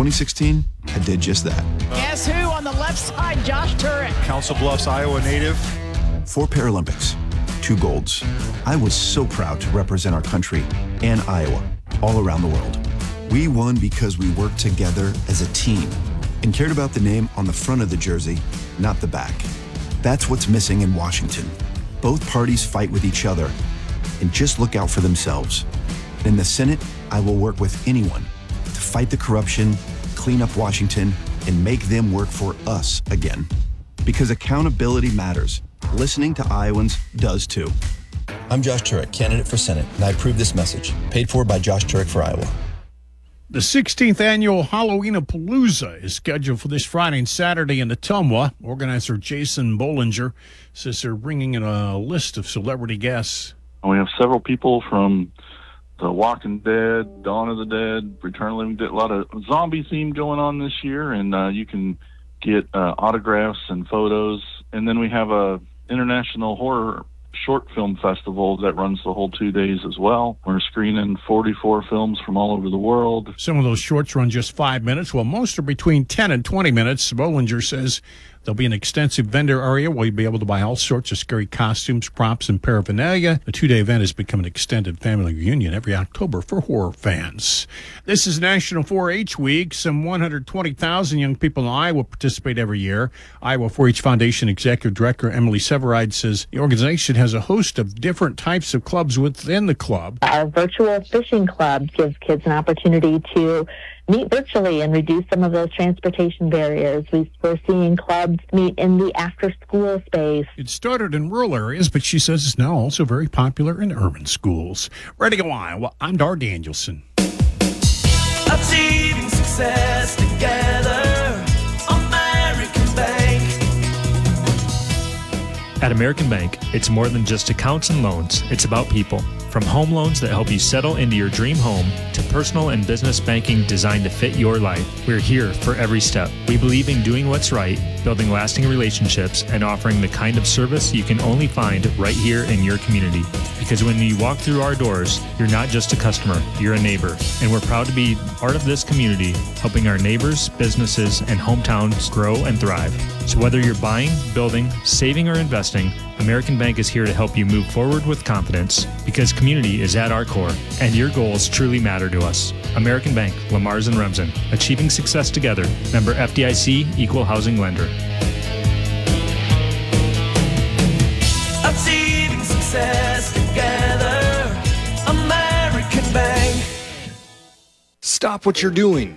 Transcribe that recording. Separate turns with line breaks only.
2016, I did just that.
Guess who on the left side? Josh Turek.
Council Bluffs, Iowa native.
4 Paralympics, 2 golds. I was so proud to represent our country and Iowa all around the world. We won because we worked together as a team and cared about the name on the front of the jersey, not the back. That's what's missing in Washington. Both parties fight with each other and just look out for themselves. In the Senate, I will work with anyone to fight the corruption, clean up Washington, and make them work for us again. Because accountability matters. Listening to Iowans does too. I'm Josh Turek, candidate for Senate, and I approve this message. Paid for by Josh Turek for Iowa.
The 16th annual Halloween-a-Palooza is scheduled for this Friday and Saturday in Ottumwa. Organizer Jason Bollinger says they're bringing in a list of celebrity guests.
We have several people from The Walking Dead, Dawn of the Dead, Return of the Living Dead, a lot of zombie theme going on this year, and you can get autographs and photos. And then we have a international horror short film festival that runs the whole 2 days as well. We're screening 44 films from all over the world.
Some of those shorts run just 5 minutes, while most are between 10 and 20 minutes. Bollinger says there'll be an extensive vendor area where you'll be able to buy all sorts of scary costumes, props, and paraphernalia. The 2-day event has become an extended family reunion every October for horror fans. This is National 4-H Week. Some 120,000 young people in Iowa participate every year. Iowa 4-H Foundation Executive Director Emily Severide says the organization has a host of different types of clubs within the club.
Our virtual fishing club gives kids an opportunity to meet virtually and reduce some of those transportation barriers. We're seeing clubs meet in the after-school space.
It started in rural areas, but she says it's now also very popular in urban schools. Radio Iowa, I'm Dar Danielson.
Achieving success together, American Bank.
At American Bank, it's more than just accounts and loans. It's about people. From home loans that help you settle into your dream home to personal and business banking designed to fit your life, we're here for every step. We believe in doing what's right, building lasting relationships, and offering the kind of service you can only find right here in your community. Because when you walk through our doors, you're not just a customer, you're a neighbor. And we're proud to be part of this community, helping our neighbors, businesses, and hometowns grow and thrive. So whether you're buying, building, saving, or investing, American Bank is here to help you move forward with confidence because community is at our core and your goals truly matter to us. American Bank, Lamar's and Remsen, achieving success together. Member FDIC, Equal Housing Lender.
Achieving success together, American Bank.
Stop what you're doing.